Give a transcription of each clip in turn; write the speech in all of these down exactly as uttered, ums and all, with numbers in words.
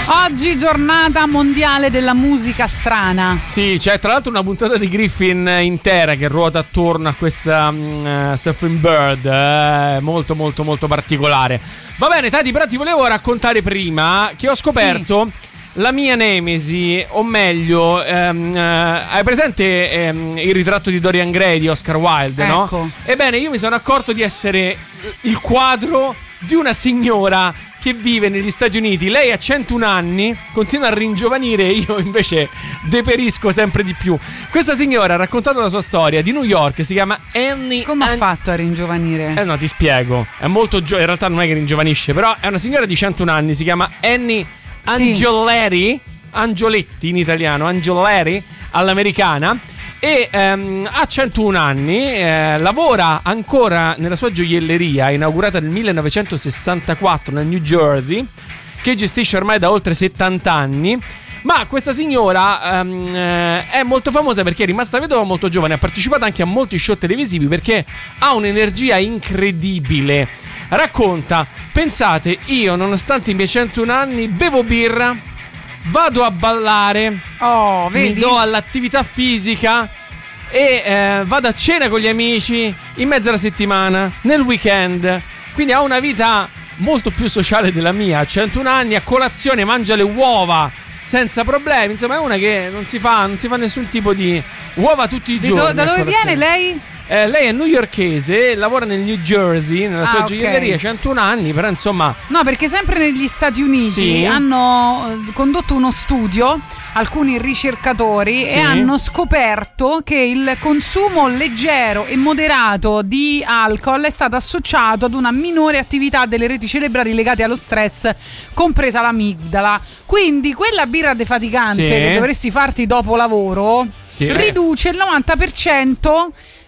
Oggi giornata mondiale della musica strana. Sì, c'è tra l'altro una puntata di Griffin intera che ruota attorno a questa uh, Surfing Bird, eh, molto molto molto particolare. Va bene, Tati, però ti volevo raccontare prima che ho scoperto sì. la mia nemesi, o meglio, ehm, eh, hai presente ehm, il ritratto di Dorian Gray di Oscar Wilde, ecco. no? Ebbene, io mi sono accorto di essere il quadro di una signora che vive negli Stati Uniti. Lei ha centuno anni, continua a ringiovanire e io invece deperisco sempre di più. Questa signora ha raccontato la sua storia di New York, si chiama Annie. Come An- ha fatto a ringiovanire? Eh no, ti spiego. È molto giovane, in realtà non è che ringiovanisce, però è una signora di centuno anni, si chiama Annie Angioleri, sì. Angioletti in italiano, Angioleri all'americana. E ehm, ha centuno anni, eh, lavora ancora nella sua gioielleria inaugurata nel millenovecentosessantaquattro nel New Jersey, che gestisce ormai da oltre settanta anni. Ma questa signora ehm, eh, è molto famosa perché è rimasta vedova molto giovane, ha partecipato anche a molti show televisivi perché ha un'energia incredibile. Racconta, pensate, io nonostante i miei centuno anni bevo birra, vado a ballare, oh, vedi? mi do all'attività fisica e eh, vado a cena con gli amici in mezzo alla settimana, nel weekend. Quindi ha una vita molto più sociale della mia. A centuno anni, a colazione mangia le uova senza problemi. Insomma, è una che non si fa, non si fa nessun tipo di uova tutti i Di giorni. do- da dove viene lei? Eh, lei è newyorkese, lavora nel New Jersey, nella sua ah, gioielleria, okay. centuno anni, però insomma... No, perché sempre negli Stati Uniti sì. hanno condotto uno studio, alcuni ricercatori, sì. e hanno scoperto che il consumo leggero e moderato di alcol è stato associato ad una minore attività delle reti cerebrali legate allo stress, compresa l'amigdala. Quindi quella birra defaticante sì. che dovresti farti dopo lavoro sì. riduce il novanta per cento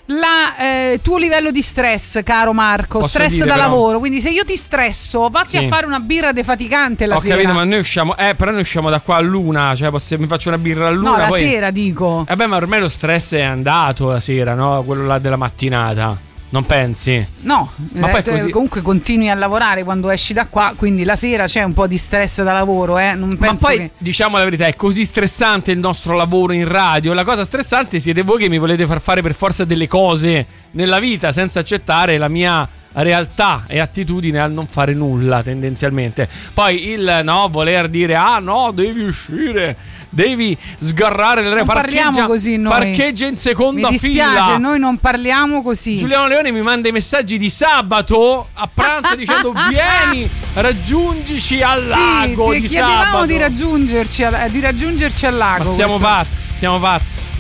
la eh, tuo livello di stress, caro Marco. Posso stress dire, da però, lavoro. Quindi se io ti stresso, vatti sì. a fare una birra defaticante la Ho sera. capito, ma noi usciamo eh però noi usciamo da qua a luna, cioè posso, mi faccio una birra a luna, no, la poi... sera dico. Eh beh, ma ormai lo stress è andato la sera, no? Quello là della mattinata. Non pensi? No, ma eh, poi così... comunque continui a lavorare quando esci da qua, quindi la sera c'è un po' di stress da lavoro, eh? Non penso ma poi, che... diciamo la verità, è così stressante il nostro lavoro in radio. La cosa stressante siete voi che mi volete far fare per forza delle cose nella vita senza accettare la mia realtà e attitudine al non fare nulla tendenzialmente. Poi il no, voler dire ah no, devi uscire, devi sgarrare le non parliamo così noi. Parcheggia in seconda mi dispiace, fila. Noi non parliamo così. Giuliano Leone mi manda i messaggi di sabato a pranzo dicendo vieni, raggiungici al sì, lago ti di chiedevamo sabato. di raggiungerci, di raggiungerci al lago. Ma siamo questo. pazzi, siamo pazzi.